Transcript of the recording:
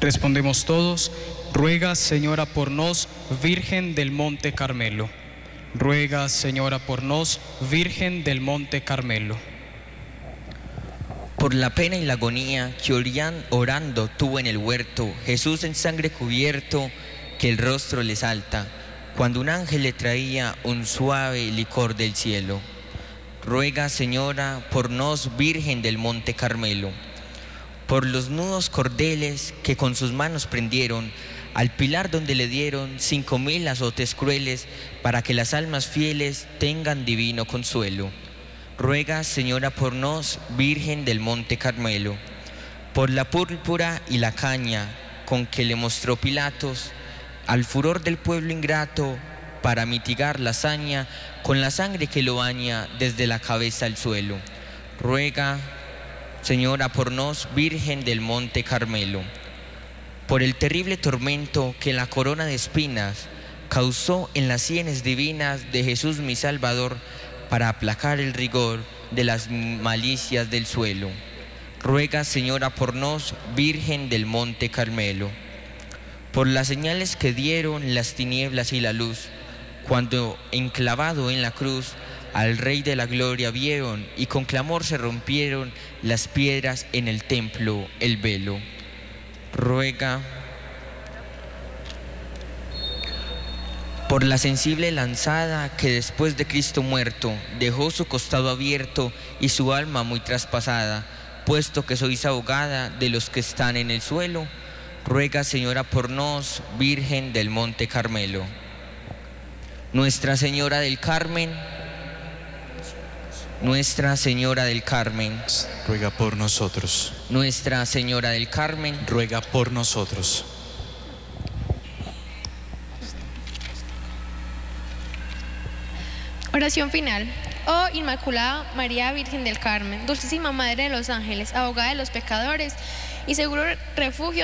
Respondemos todos: ruega, Señora, por nos, Virgen del Monte Carmelo. Ruega, Señora, por nos, Virgen del Monte Carmelo. Por la pena y la agonía que orando tuvo en el huerto, Jesús en sangre cubierto, que el rostro le salta, cuando un ángel le traía un suave licor del cielo. Ruega, Señora, por nos, Virgen del Monte Carmelo. Por los nudos cordeles que con sus manos prendieron al pilar donde le dieron 5000 azotes crueles, para que las almas fieles tengan divino consuelo. Ruega, Señora, por nos, Virgen del Monte Carmelo. Por la púrpura y la caña con que le mostró Pilatos al furor del pueblo ingrato, para mitigar la hazaña, con la sangre que lo baña desde la cabeza al suelo. Ruega, Señora, por nos, Virgen del Monte Carmelo. Por el terrible tormento que la corona de espinas causó en las sienes divinas de Jesús mi Salvador, para aplacar el rigor de las malicias del suelo. Ruega, Señora, por nos, Virgen del Monte Carmelo. Por las señales que dieron las tinieblas y la luz, cuando enclavado en la cruz al Rey de la Gloria vieron, y con clamor se rompieron las piedras en el templo, el velo. Ruega por la sensible lanzada que después de Cristo muerto dejó su costado abierto y su alma muy traspasada, puesto que sois abogada de los que están en el suelo. Ruega, Señora, por nos, Virgen del Monte Carmelo. Nuestra Señora del Carmen, Nuestra Señora del Carmen, ruega por nosotros. Nuestra Señora del Carmen, Ruega por nosotros. Oración final. Oh Inmaculada María Virgen del Carmen, dulcísima Madre de los ángeles, abogada de los pecadores y seguro refugio